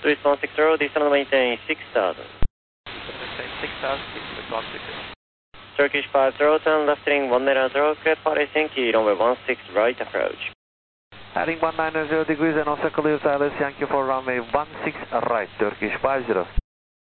3160, descend on maintain 6000. Maintain 6,000, keep the 160. Turkish 50, turn left heading 190, clear for Helsinki, runway 16 right approach. Heading 190 degrees and also clear Thales Yankee for runway 16 right, Turkish 50.